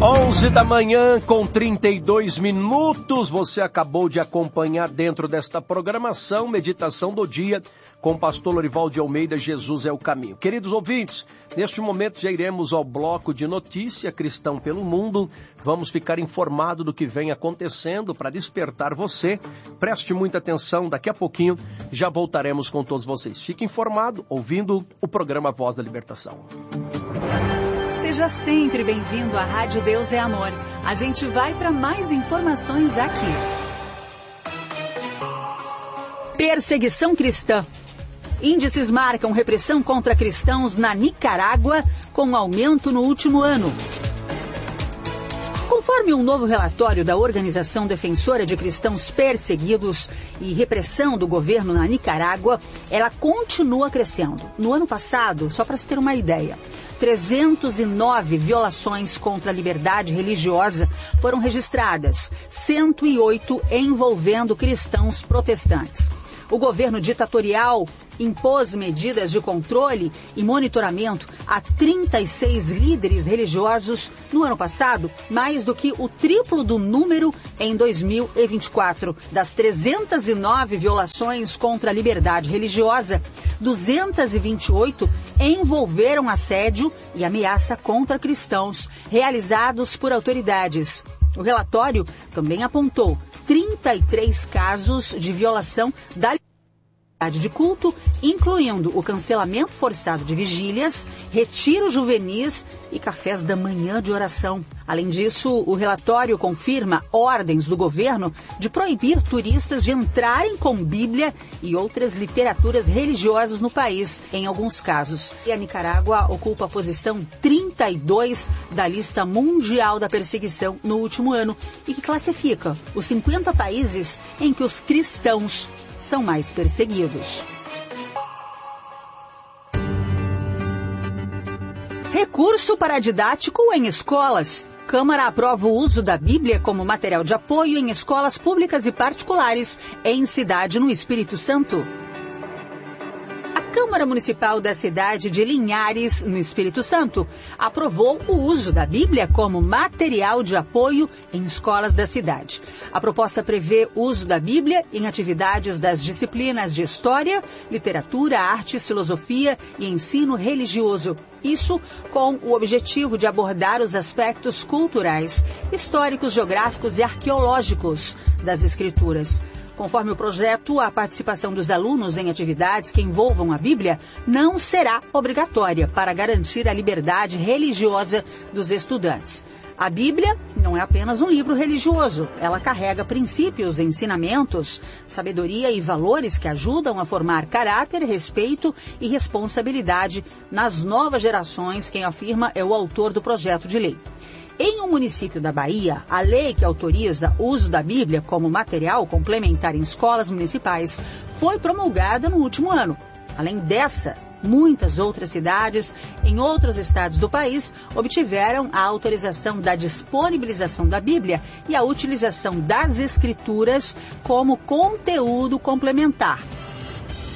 11 da manhã com 32 minutos, você acabou de acompanhar dentro desta programação, Meditação do Dia, com o pastor Lorival de Almeida, Jesus é o Caminho. Queridos ouvintes, neste momento já iremos ao bloco de notícia Cristão pelo Mundo, vamos ficar informado do que vem acontecendo para despertar você. Preste muita atenção, daqui a pouquinho já voltaremos com todos vocês. Fique informado, ouvindo o programa Voz da Libertação. Seja sempre bem-vindo à Rádio Deus é Amor. A gente vai para mais informações aqui. Perseguição cristã. Índices marcam repressão contra cristãos na Nicarágua, com aumento no último ano. Conforme um novo relatório da Organização Defensora de Cristãos Perseguidos e Repressão do governo na Nicarágua, ela continua crescendo. No ano passado, só para se ter uma ideia, 309 violações contra a liberdade religiosa foram registradas, 108 envolvendo cristãos protestantes. O governo ditatorial impôs medidas de controle e monitoramento a 36 líderes religiosos no ano passado, mais do que o triplo do número em 2024. Das 309 violações contra a liberdade religiosa, 228 envolveram assédio e ameaça contra cristãos, realizados por autoridades. O relatório também apontou 33 casos de violação da liberdade de culto, incluindo o cancelamento forçado de vigílias, retiros juvenis e cafés da manhã de oração. Além disso, o relatório confirma ordens do governo de proibir turistas de entrarem com Bíblia e outras literaturas religiosas no país, em alguns casos. E a Nicarágua ocupa a posição 32 da lista mundial da perseguição no último ano e que classifica os 50 países em que os cristãos são mais perseguidos. Recurso paradidático em escolas. Câmara aprova o uso da Bíblia como material de apoio em escolas públicas e particulares em cidade no Espírito Santo. A Câmara Municipal da cidade de Linhares, no Espírito Santo, aprovou o uso da Bíblia como material de apoio em escolas da cidade. A proposta prevê o uso da Bíblia em atividades das disciplinas de História, Literatura, Artes, Filosofia e Ensino Religioso. Isso com o objetivo de abordar os aspectos culturais, históricos, geográficos e arqueológicos das Escrituras. Conforme o projeto, a participação dos alunos em atividades que envolvam a Bíblia não será obrigatória para garantir a liberdade religiosa dos estudantes. A Bíblia não é apenas um livro religioso. Ela carrega princípios, ensinamentos, sabedoria e valores que ajudam a formar caráter, respeito e responsabilidade nas novas gerações. Quem afirma é o autor do projeto de lei. Em um município da Bahia, a lei que autoriza o uso da Bíblia como material complementar em escolas municipais foi promulgada no último ano. Além dessa, muitas outras cidades em outros estados do país obtiveram a autorização da disponibilização da Bíblia e a utilização das Escrituras como conteúdo complementar